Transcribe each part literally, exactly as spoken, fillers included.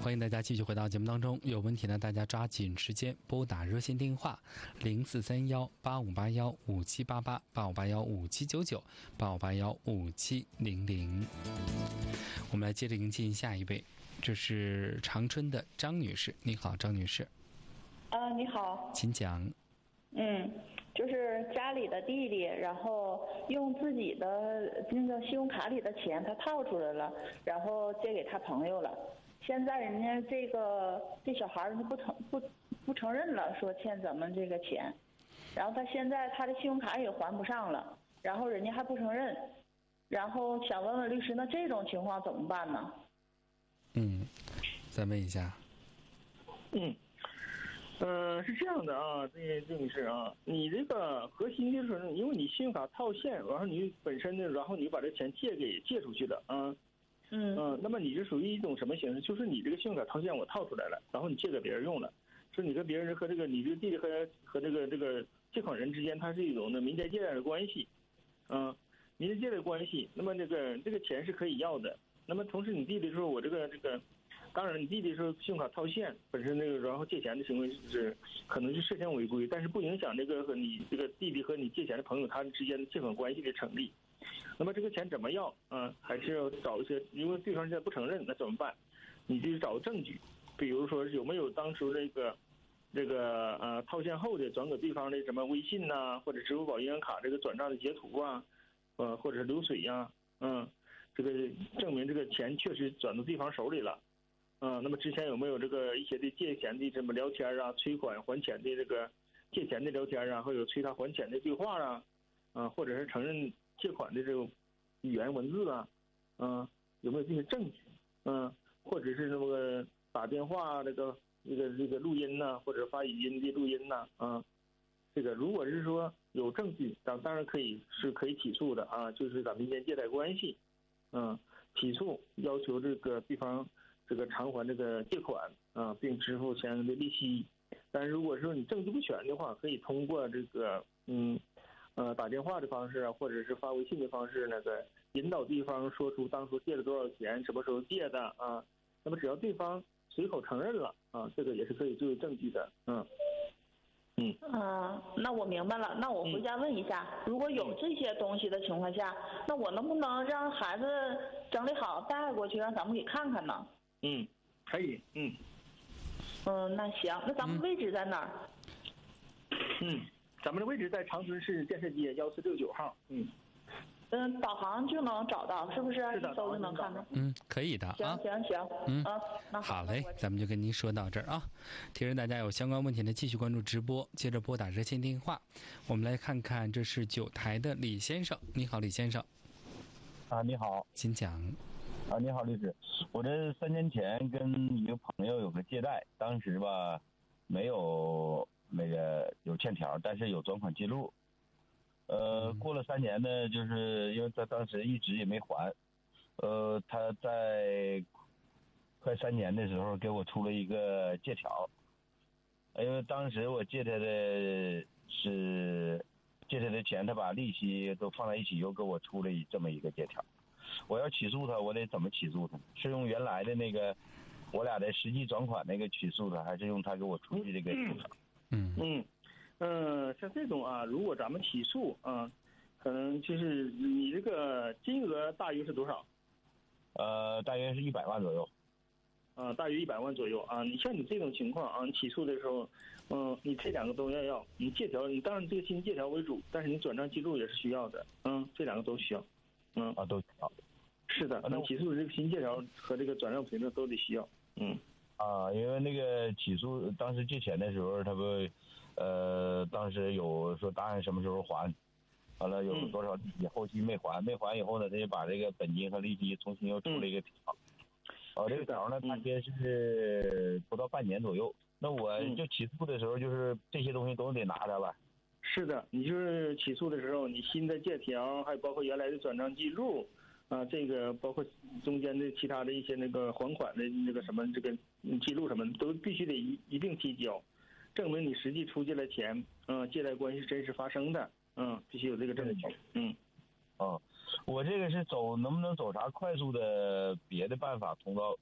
欢迎大家继续回到节目当中，有问题呢，大家抓紧时间拨打热线电话零四三幺八五八幺五七八八八五八幺五七九九八五八幺五七零零。我们来接着迎接下一位，这是长春的张女士。你好，张女士。 啊，你好， 请讲。 嗯，就是家里的弟弟，然后用自己的那个信用卡里的钱他套出来了，然后借给他朋友了。现在人家这个这小孩儿不承不不承认了，说欠咱们这个钱，然后他现在他的信用卡也还不上了，然后人家还不承认，然后想问问律师，那这种情况怎么办呢？ 嗯，再问一下。 嗯。呃，是这样的啊，这这女士啊，你这个核心就是，因为你信用卡套现，然后你本身呢，然后你把这钱借给借出去了啊， 嗯嗯，那么你是属于一种什么形式？就是你这个信用卡套现我套出来了，然后你借给别人用了，是你跟别人和这个你这个弟弟和和这个这个借款人之间，它是一种的民间借贷的关系，啊，民间借贷关系。那么这个这个钱是可以要的。那么同时你弟弟说我这个这个。当然，你弟弟说信用卡套现本身那个，然后借钱的行为是可能是涉嫌违规，但是不影响这个和你这个弟弟和你借钱的朋友他之间的借款关系的成立。那么这个钱怎么要啊？还是要找一些，因为对方现在不承认，那怎么办？你就找证据，比如说有没有当初这个这个呃套现后的转给对方的什么微信呐、啊，或者支付宝银行卡这个转账的截图啊，呃或者是流水呀、啊，嗯，这个证明这个钱确实转到对方手里了。啊、嗯，那么之前有没有这个一些的借钱的什么聊天啊，催款还钱的这个借钱的聊天啊，或者催他还钱的对话啊，啊，或者是承认借款的这种语言文字啊，啊，有没有这些证据？嗯、啊，或者是那么打电话这个这个这个录音呐、啊，或者发语音的录音呐、啊，啊，这个如果是说有证据，当当然可以是可以起诉的啊，就是咱民间借贷关系，嗯、啊，起诉要求这个对方。这个偿还这个借款啊，并支付相应的利息。但是如果说你证据不全的话，可以通过这个嗯呃打电话的方式啊，或者是发微信的方式，那个引导对方说出当初借了多少钱，什么时候借的啊。那么只要对方随口承认了啊，这个也是可以作为证据的。嗯嗯嗯，那我明白了。那我回家问一下，嗯、如果有这些东西的情况下，那我能不能让孩子整理好带过去，让咱们给看看呢？ 嗯，可以，嗯， 嗯，那行，那咱们位置在哪儿？ 嗯，咱们的位置在长春市建设街幺四六九号，嗯， 嗯，导航就能找到，是不是？ 是的， 一搜就能看到。 嗯，可以的啊。 行行行， 嗯啊，那好嘞，咱们就跟您说到这儿啊。提示大家有相关问题呢，继续关注直播，接着拨打热线电话。我们来看看，这是九台的李先生，你好，李先生。 啊，你好， 请讲。 啊，你好，律师，我这三年前跟一个朋友有个借贷，当时吧没有那个有欠条，但是有转款记录。呃，过了三年呢，就是因为他当时一直也没还，呃，他在快三年的时候给我出了一个借条，因为当时我借他的是借他的钱，他把利息都放在一起，又给我出了这么一个借条。我要起诉他，我得怎么起诉他？是用原来的那个我俩的实际转款那个起诉他，还是用他给我出的这个借条？ 嗯嗯嗯、呃，像这种啊，如果咱们起诉啊，可能就是你这个金额大约是多少？ 呃，大约是一百万左右。 啊，大约一百万左右啊。你像你这种情况啊，你起诉的时候，嗯，你这两个都要要。你借条，你当然这个新借条为主，但是你转账记录也是需要的。嗯，这两个都需要。嗯啊，都需要。 是的，那起诉这个新借条和这个转账凭证都得需要。嗯。 啊，因为那个起诉当时借钱的时候，他不，呃，当时有说答应什么时候还，完了有多少利息，后期没还，没还以后呢，他就把这个本金和利息重新又出了一个条。哦，这个条呢，大约是不到半年左右。那我就起诉的时候，就是这些东西都得拿着吧？ 是的，你就是起诉的时候，你新的借条，还包括原来的转账记录。啊，这个包括中间的其他的一些那个还款的那个什么这个记录什么都必须得一一并提交，证明你实际出借了钱，嗯，借贷关系是真实发生的，嗯，必须有这个证据，嗯， 哦，我这个是走能不能走啥快速的别的办法通道，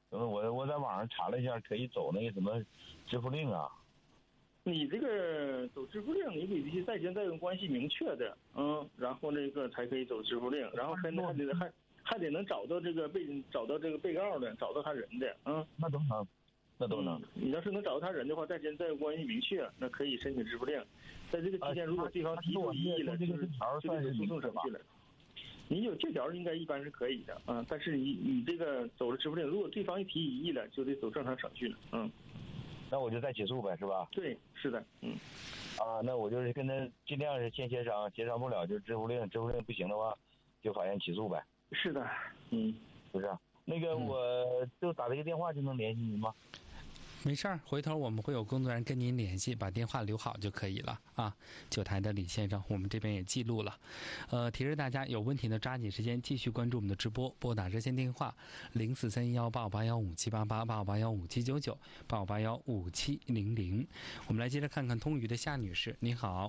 嗯，我我在网上查了一下，可以走那个什么支付令啊。 你这个走支付令，你得必须在前在用关系明确的，嗯，然后那个才可以走支付令，然后还还得还还得能找到这个被找到这个被告的，找到他人的，嗯， 那都能，那都能。 嗯、你要是能找到他人的话，在前在用关系明确，那可以申请支付令。在这个期间，如果对方提出异议了，就是就得诉讼程序了。你有借条应该一般是可以的，嗯，但是你你这个走了支付令，如果对方一提异议了，就得走正常程序了，嗯。 那我就再起诉呗，是吧？ 对，是的，嗯。 啊，那我就是跟他尽量是先协商，协商不了就支付令，支付令不行的话，就法院起诉呗。 是的，嗯， 不是？那个我就打这个电话就能联系您吗？ 没事儿，回头我们会有工作人员跟您联系，把电话留好就可以了啊。九台的李先生，我们这边也记录了。呃，提示大家有问题呢，抓紧时间继续关注我们的直播，拨打热线电话零四三幺八五八幺五七八八八五八幺五七九九八五八幺五七零零。我们来接着看看通榆的夏女士，你好，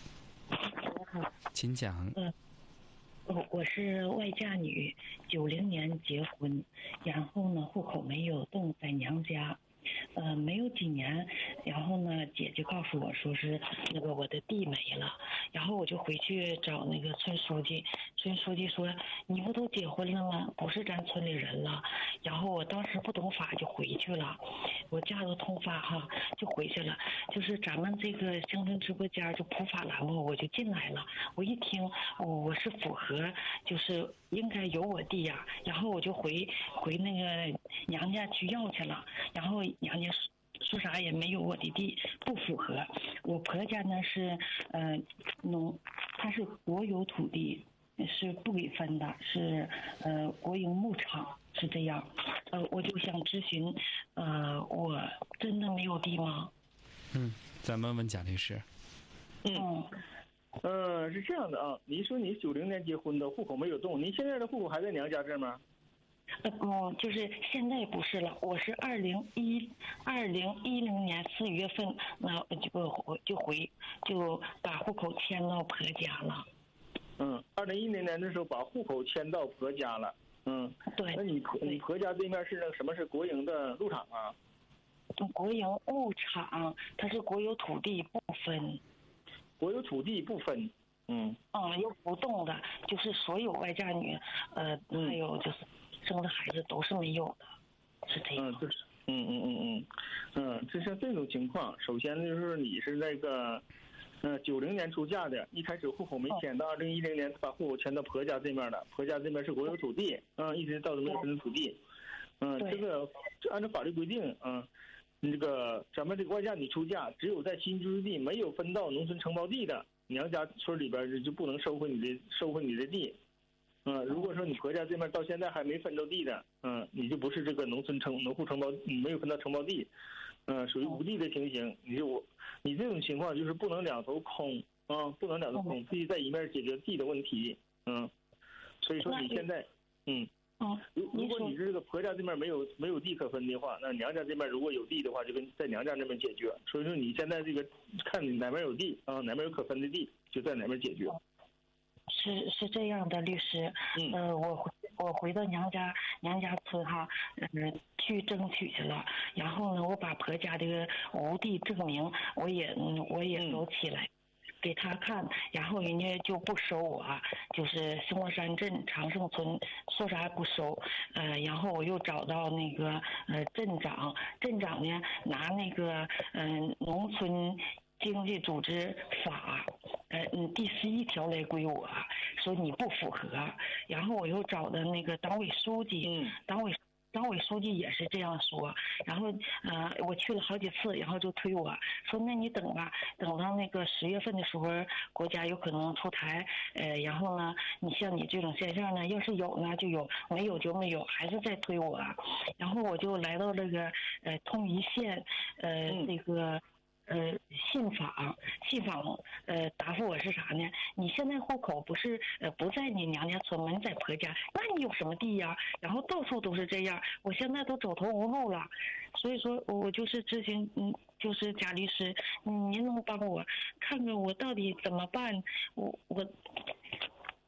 请讲。 嗯，我我是外嫁女，九零年结婚，然后呢户口没有动，在娘家。呃，没有几年，然后呢，姐姐告诉我说是那个我的地没了，然后我就回去找那个村书记，村书记说你不都结婚了吗？不是咱村里人了。然后我当时不懂法就回去了，我家都通法哈，就回去了。就是咱们这个乡村直播间就普法栏目，我就进来了。我一听我是符合，就是应该有我地呀，然后我就回回那个娘家去要去了，然后娘家说啥也没有我的地，不符合。我婆家呢是呃农，它是国有土地，是不给分的，是呃国营牧场，是这样。呃，我就想咨询，呃，我真的没有地吗？ 嗯，咱们问贾律师。 嗯。呃，是这样的啊，您说你九零年结婚的，户口没有动，您现在的户口还在娘家这儿吗？ 呃，嗯，就是现在不是了，我是二零一二零一零年四月份，那就我就回就把户口迁到婆家了。 嗯，二零一零年的时候把户口迁到婆家了。嗯， 对。 那你婆你婆家对面是那个什么是国营的牧场啊？ 国营牧场，它是国有土地不分。 国有土地不分。嗯。 嗯，又不动的，就是所有外嫁女，呃，还有就是。生的孩子都是没有的，是这样。 嗯，就是，嗯嗯嗯嗯，嗯，就像这种情况，首先就是你是那个，嗯，九零年出嫁的，一开始户口没迁，到二零一零年把户口迁到婆家这面了，婆家这边是国有土地，嗯，一直到没有分的土地，嗯，这个按照法律规定，嗯，这个咱们这个外嫁女出嫁，只有在新居住地没有分到农村承包地的，娘家村里边就不能收回你的收回你的地。嗯，如果说你婆家这边到现在还没分到地的，嗯，你就不是这个农村承农户承包，你没有分到承包地，嗯，属于无地的情形，你就我，你这种情况就是不能两头空啊，不能两头空，必须在一面解决地的问题，嗯，所以说你现在，嗯，如如果你这个婆家这边没有没有地可分的话，那娘家这边如果有地的话，就跟在娘家那边解决。所以说你现在这个看你哪边有地啊，哪边有可分的地，就在哪边解决。 是是这样的，律师， 嗯、 呃，我回我回到娘家娘家村哈，嗯、呃，去争取去了。然后呢，我把婆家这个无地证明，我也嗯我也收起来，嗯、给他看，然后人家就不收我，就是兴国山镇长盛村说啥也不收，呃，然后我又找到那个呃镇长，镇长呢拿那个嗯、呃、农村经济组织法。呃嗯，第十一条来归我，说你不符合，然后我又找的那个党委书记， 嗯， 党委党委书记也是这样说，然后呃我去了好几次，然后就推我说那你等吧，等到那个十月份的时候，国家有可能出台，呃然后呢，你像你这种现象呢，要是有呢就有，没有就没有，还是在推我，然后我就来到那个呃通榆县，呃那个。呃，信访，信访，呃，答复我是啥呢？你现在户口不是呃不在你娘家村吗？你在婆家，那你有什么地呀？然后到处都是这样，我现在都走投无路了，所以说我就是咨询，嗯，就是贾律师，您能帮我看看我到底怎么办？我我。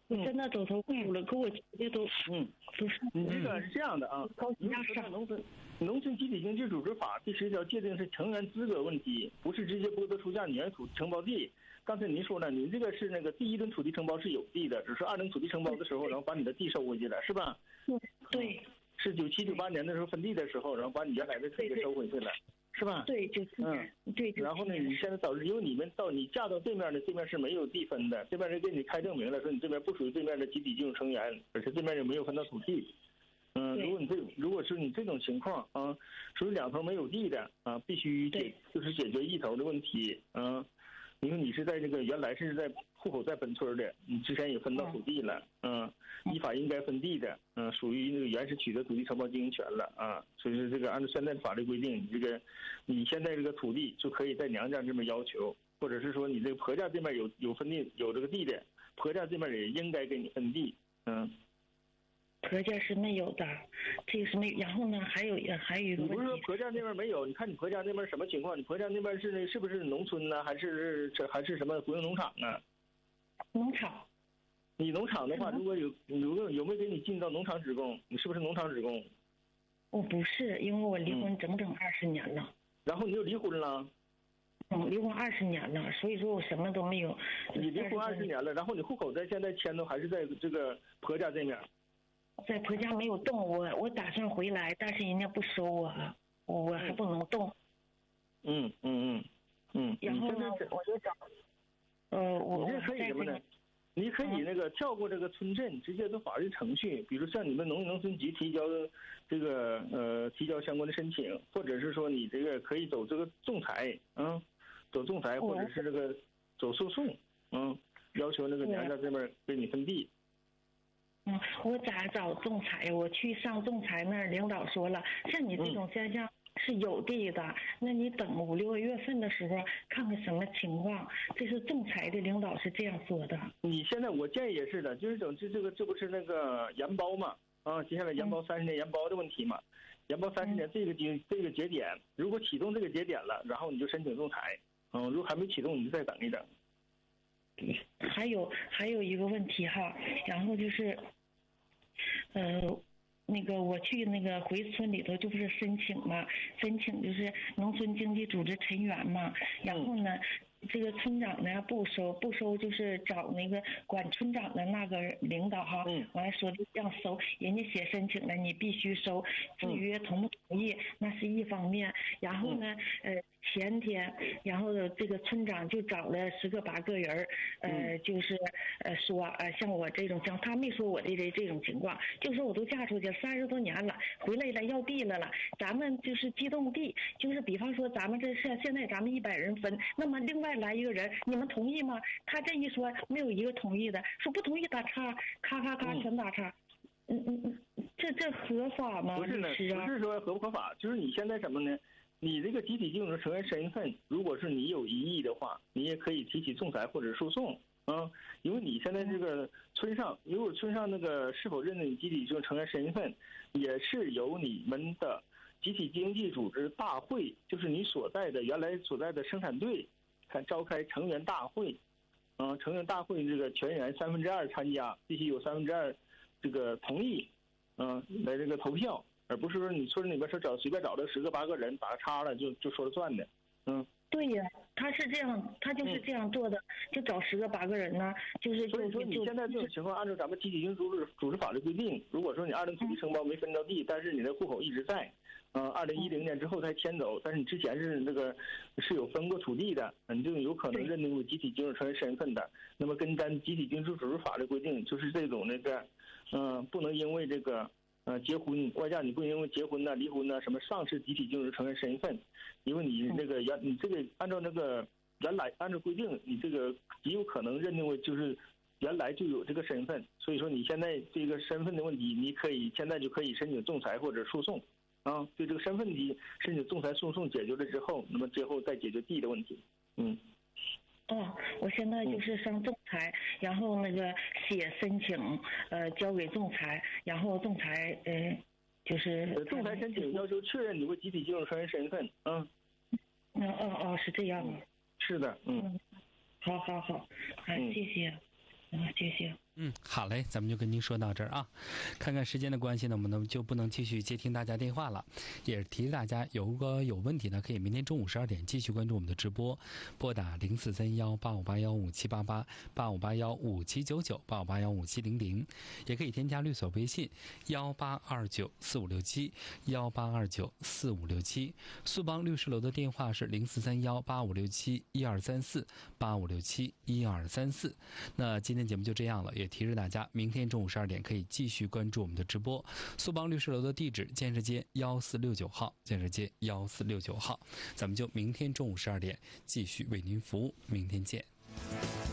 我真的走投无路了，给我急的都嗯， 都是。 你这个是这样的啊， 高血压如果说上。 农村农村集体经济组织法第十条界定是成员资格问题，不是直接剥夺出价你原土地承包地。刚才您说了，你这个是那个第一轮土地承包是有地的，只是二轮土地承包的时候，然后把你的地收回去了，是吧？ 对。 是九七九八年的时候分地的时候，然后把你原来的土地收回去了，是吧？ 对，就是嗯， 对。 然后呢，你现在导致因为你们到你嫁到对面的，对面是没有地分的，对面人给你开证明了，说你这边不属于对面的集体经营成员，而且对面也没有分到土地。嗯，如果你这如果是你这种情况啊，属于两头没有地的啊，必须解就是解决一头的问题啊。因为你是在这个原来是在户口在本村的，你之前也分到土地了，嗯，依法应该分地的，嗯，属于那个原始取得土地承包经营权了啊，所以说这个按照现在的法律规定，你这个你现在这个土地就可以在娘家这边要求，或者是说你这个婆家这边有有分地有这个地的，婆家这边也应该给你分地，嗯。 婆家是没有的，这个是没有。然后呢，还有还有一个问题， 你不是说婆家那边没有？你看你婆家那边什么情况？你婆家那边是是不是农村呢？还是这还是什么国有农场啊？ 农场。 你农场的话，如果有有没有有没有给你尽到农场职工？你是不是农场职工？ 我不是，因为我离婚整整二十年了。 嗯、然后你又离婚了？ 嗯，离婚二十年了，所以说我什么都没有。 你离婚二十年了，然后你户口在现在迁都还是在这个婆家这面？ 在婆家没有动，我我打算回来，但是人家不收我，我还不能动。 嗯嗯嗯嗯。 然后呢，我就找，呃，我你这可以什么呢？你可以那个跳过这个村镇，直接走法律程序，比如像你们农业农村局提交这个呃提交相关的申请，或者是说你这个可以走这个仲裁，嗯，走仲裁或者是这个走诉讼，嗯，要求那个娘家这边给你分地。 嗯，我咋找仲裁？我去上仲裁那儿，领导说了，像你这种现象是有地的，那你等五六月份的时候看看什么情况。这是仲裁的领导是这样说的。 你现在我建议也是的，就是整这这个这不是那个延包嘛？啊，接下来延包三十年延包的问题嘛？延包三十年这个节这个节点，如果启动这个节点了，然后你就申请仲裁。嗯，如果还没启动，你就再等一等。 还有还有一个问题哈，然后就是。呃，那个我去那个回村里头就不是申请嘛，申请就是农村经济组织成员嘛，然后呢，这个村长呢不收，不收就是找那个管村长的那个领导哈，完了说让收，人家写申请了，你必须收，至于同不同意那是一方面，然后呢，呃。前天，然后这个村长就找了十个八个人呃，就是呃说呃像我这种情况，他没说我的这这种情况，就说我都嫁出去三十多年了，回来了要地了了，咱们就是机动地，就是比方说咱们这是现在咱们一百人分，那么另外来一个人，你们同意吗？他这一说没有一个同意的，说不同意打叉，咔咔咔全打叉。嗯嗯嗯，这这合法吗？ 不是呢，不是说合不合法，就是你现在什么呢？你这个集体经营成员身份，如果是你有异议的话，你也可以提起仲裁或者诉讼啊。因为你现在这个村上，如果村上那个是否认定你集体经营成员身份，也是由你们的集体经济组织大会，就是你所在的原来所在的生产队，看召开成员大会，啊，成员大会这个全员三分之二参加，必须有三分之二这个同意，嗯，来这个投票。而不是说你村里边说找随便找了十个八个人打叉了就就说了算的，嗯。 对呀，他是这样，他就是这样做的，嗯、就找十个八个人呢，就是所以说你现在这种情况，按照咱们集体经营组织组织法律规定，如果说你二零土地承包没分到地，但是你的户口一直在，嗯，二零一零年之后才迁走，但是你之前是那个是有分过土地的，你就有可能认定为集体经营成员身份的。那么跟咱集体经营组织法律规定，就是这种那个，嗯，不能因为这个。呃，结婚外嫁你不因为结婚呐、离婚呐什么丧失集体经营成员身份，因为你那个原你这个按照那个原来按照规定，你这个极有可能认定为就是原来就有这个身份，所以说你现在这个身份的问题，你可以现在就可以申请仲裁或者诉讼，啊，对这个身份题申请仲裁诉讼解决了之后，那么最后再解决地的问题，嗯。 哦，我现在就是上仲裁，然后那个写申请，呃，交给仲裁，然后仲裁，呃，就是仲裁申请要求确认你为集体经营成员身份，嗯， 嗯哦哦是这样的， 是的，嗯， 好好好，啊，谢谢，啊，谢谢。 嗯，好嘞，咱们就跟您说到这儿啊。看看时间的关系呢，我们呢就不能继续接听大家电话了。也是提示大家，如果有问题呢，可以明天中午十二点继续关注我们的直播，拨打零四三幺八五八幺五七八八八五八幺五七九九八五八幺五七零零，也可以添加律所微信幺八二九四五六七幺八二九四五六七。速邦律师楼的电话是零四三幺八五六七一二三四八五六七一二三四。那今天节目就这样了，也提示大家，明天中午十二点可以继续关注我们的直播。速邦律师楼的地址：建设街幺四六九号，建设街幺四六九号。咱们就明天中午十二点继续为您服务，明天见。